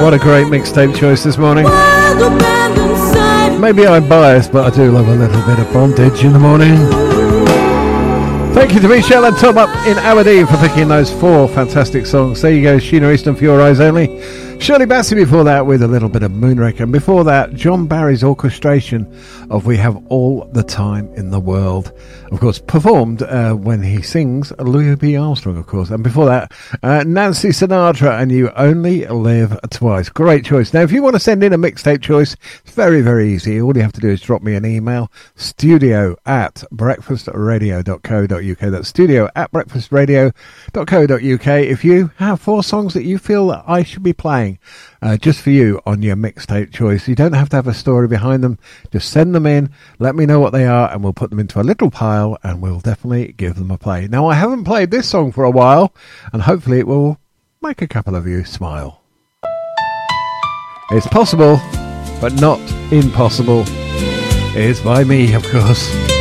What a great mixtape choice this morning. Maybe I'm biased, but I do love a little bit of bondage in the morning. Thank you to Michelle and Tom up in Aberdeen for picking those 4 fantastic songs. There you go, Sheena Easton for Your Eyes Only. Shirley Bassey before that with a little bit of Moonraker. And before that, John Barry's orchestration of We Have All the Time in the World. Of course, performed when he sings Louis B. Armstrong, of course. And before that, Nancy Sinatra and You Only Live Twice. Great choice. Now, if you want to send in a mixtape choice, it's very, very easy. All you have to do is drop me an email, studio@breakfastradio.co.uk. That's studio@breakfastradio.co.uk. If you have 4 songs that you feel that I should be playing just for you on your mixtape choice, you don't have to have a story behind them. Just send them in, let me know what they are, and we'll put them into a little pile and we'll definitely give them a play. Now, I haven't played this song for a while, and hopefully it will make a couple of you smile. It's possible, but not impossible. It's by me, of course.